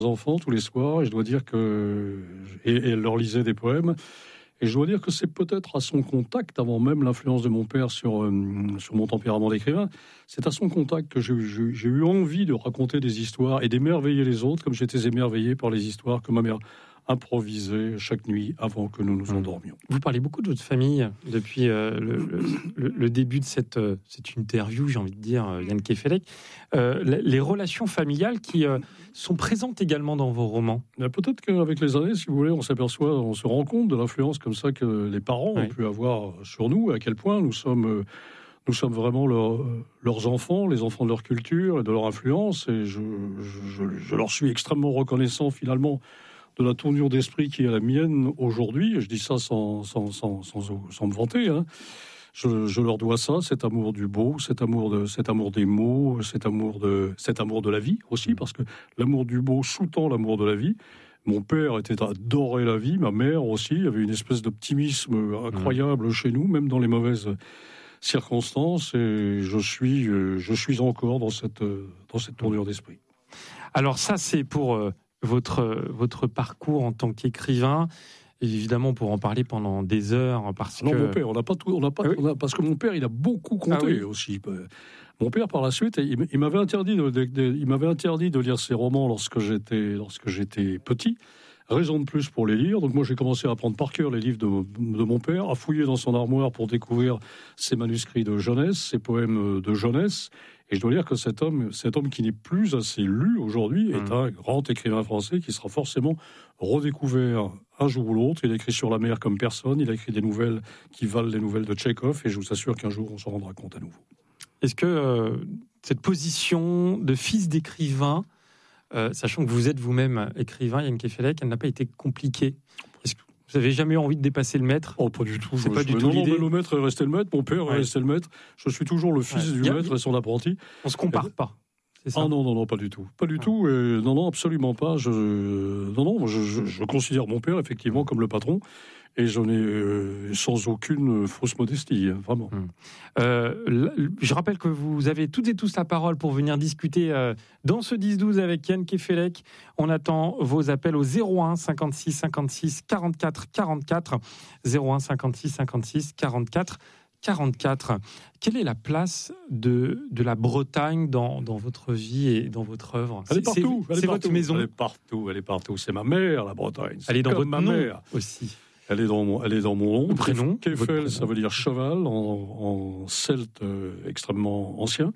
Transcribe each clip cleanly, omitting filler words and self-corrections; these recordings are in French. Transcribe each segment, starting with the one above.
enfants tous les soirs, et je dois dire et elle leur lisait des poèmes. Et je dois dire que c'est peut-être à son contact, avant même l'influence de mon père sur mon tempérament d'écrivain, c'est à son contact que j'ai eu envie de raconter des histoires et d'émerveiller les autres, comme j'étais émerveillé par les histoires que ma mère improvisait chaque nuit avant que nous nous endormions. Vous parlez beaucoup de votre famille depuis le début de cette interview, j'ai envie de dire, Yann Kefelec. Les relations familiales qui sont présentes également dans vos romans. Peut-être qu'avec les années, si vous voulez, on se rend compte de l'influence comme ça que les parents ont pu avoir sur nous, et à quel point nous sommes vraiment leurs enfants, les enfants de leur culture et de leur influence, et je leur suis extrêmement reconnaissant finalement de la tournure d'esprit qui est la mienne aujourd'hui. Je dis ça sans me vanter, hein. Je leur dois ça, cet amour du beau, cet amour des mots, cet amour de la vie aussi, parce que l'amour du beau sous-tend l'amour de la vie. Mon père adorait la vie, ma mère aussi. Il y avait une espèce d'optimisme incroyable chez nous, même dans les mauvaises circonstances. Et je suis encore dans cette tournure d'esprit. Alors ça, c'est pour votre parcours en tant qu'écrivain. Évidemment, pour en parler pendant des heures, parce mon père, parce que mon père, il a beaucoup compté aussi. Mon père, par la suite, il m'avait interdit de lire ses romans lorsque j'étais petit. Raison de plus pour les lire. Donc moi, j'ai commencé à apprendre par cœur les livres de mon père, à fouiller dans son armoire pour découvrir ses manuscrits de jeunesse, ses poèmes de jeunesse. Et je dois dire que cet homme qui n'est plus assez lu aujourd'hui est un grand écrivain français qui sera forcément redécouvert un jour ou l'autre. Il a écrit sur la mer comme personne. Il a écrit des nouvelles qui valent les nouvelles de Tchekhov. Et je vous assure qu'un jour, on s'en rendra compte à nouveau. Est-ce que cette position de fils d'écrivain, sachant que vous êtes vous-même écrivain, Yann Kefelec, elle n'a pas été compliquée? Est-ce que vous n'avez jamais envie de dépasser le maître? Oh, pas du tout. C'est pas du tout l'idée. Le maître est resté le maître, mon père est resté le maître. Je suis toujours le fils du maître et son apprenti. On se compare pas. C'est ça? Ah non, pas du tout. Pas du tout. Et non, absolument pas. Je considère mon père effectivement comme le patron. Et j'en ai sans aucune fausse modestie, vraiment. Je rappelle que vous avez toutes et tous la parole pour venir discuter dans ce 10-12 avec Yann Kefelec. On attend vos appels au 01 56 56 44 44. 01 56 56 44 44. Quelle est la place de la Bretagne dans votre vie et dans votre œuvre? Elle est partout. C'est votre maison. Elle est partout. C'est ma mère, la Bretagne. Elle est dans votre nom mère aussi. Elle est dans mon nom. Prénom. Kefel, ça veut dire cheval en celte extrêmement ancien.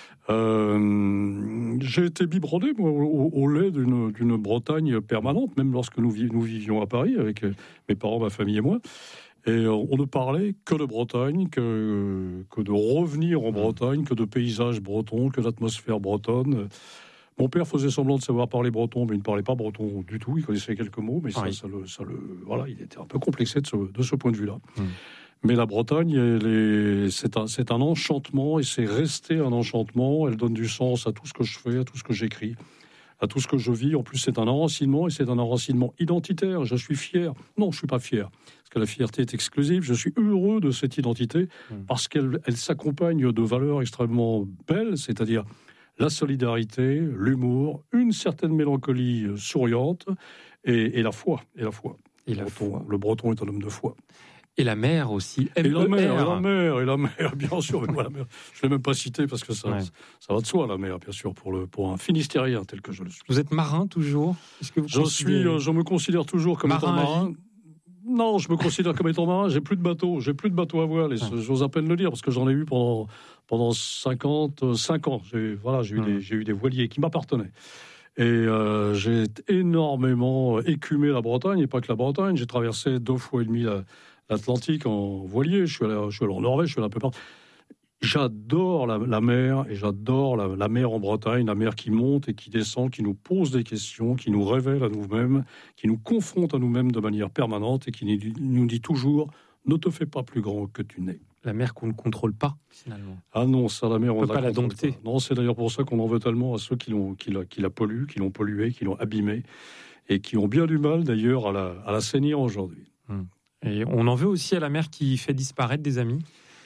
J'ai été biberonné au lait d'une Bretagne permanente, même lorsque nous vivions à Paris avec mes parents, ma famille et moi. Et on ne parlait que de Bretagne, que de revenir en Bretagne, que de paysages bretons, que d'atmosphère bretonne. Mon père faisait semblant de savoir parler breton, mais il ne parlait pas breton du tout. Il connaissait quelques mots, mais voilà, il était un peu complexé de ce point de vue-là. Mais la Bretagne, c'est un enchantement, et c'est resté un enchantement. Elle donne du sens à tout ce que je fais, à tout ce que j'écris, à tout ce que je vis. En plus, c'est un enracinement, et c'est un enracinement identitaire. Je suis fier. Non, je suis pas fier, parce que la fierté est exclusive. Je suis heureux de cette identité, parce qu'elle s'accompagne de valeurs extrêmement belles, c'est-à-dire la solidarité, l'humour, une certaine mélancolie souriante, et la foi. Le Breton est un homme de foi. Et la mer aussi. Et la mer, bien sûr. Mais moi, la mer, je ne l'ai même pas cité parce que ça va de soi, la mer, bien sûr, pour un Finistérien tel que je le suis. Vous êtes marin toujours? Est-ce que je me considère toujours comme étant marin. Non, je me considère comme étant marin. J'ai plus de bateau à voile. Et j'ose à peine le dire parce que j'en ai eu pendant 55 ans. J'ai eu des voiliers qui m'appartenaient. Et j'ai énormément écumé la Bretagne, et pas que la Bretagne. J'ai traversé 2 fois et demi l'Atlantique en voilier. Je suis allé en Norvège, je suis allé un peu partout. J'adore la mer, et j'adore la mer en Bretagne, la mer qui monte et qui descend, qui nous pose des questions, qui nous révèle à nous-mêmes, qui nous confronte à nous-mêmes de manière permanente et qui nous dit toujours « ne te fais pas plus grand que tu n'es ». La mer qu'on ne contrôle pas, finalement. Ah non, ça, la mer, on ne peut pas la dompter. Pas. Non, c'est d'ailleurs pour ça qu'on en veut tellement à ceux qui la polluent, qui l'ont polluée, qui l'ont abîmée, et qui ont bien du mal, d'ailleurs, à la saisir aujourd'hui. Et on en veut aussi à la mer qui fait disparaître des amis?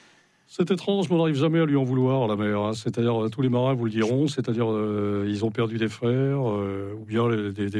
C'est étrange, mais on n'arrive jamais à lui en vouloir, la mer. Hein. C'est-à-dire, tous les marins vous le diront, c'est-à-dire, ils ont perdu des frères, ou bien des